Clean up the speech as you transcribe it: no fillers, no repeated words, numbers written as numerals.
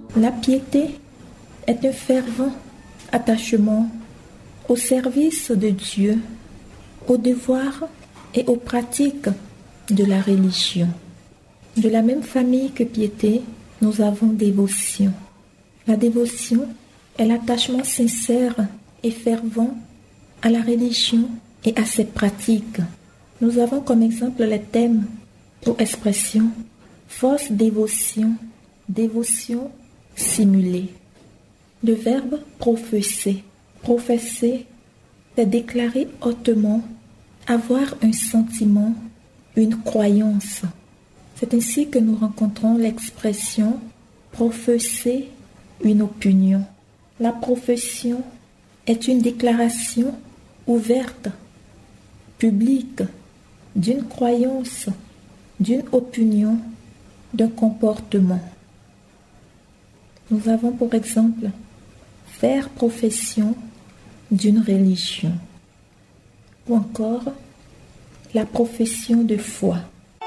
La piété est un fervent attachement au service de Dieu, aux devoirs et aux pratiques de la religion. De la même famille que piété, nous avons dévotion. La dévotion est l'attachement sincère et fervent à la religion et à ses pratiques. Nous avons comme exemple les thèmes ou expressions fausse dévotion, dévotion simulée. Le verbe professer. Professer, c'est déclarer hautement, avoir un sentiment, une croyance. C'est ainsi que nous rencontrons l'expression professer une opinion. La profession est une déclaration ouverte, publique, d'une croyance, d'une opinion, d'un comportement. Nous avons pour exemple faire profession d'une religion ou encore la profession de foi.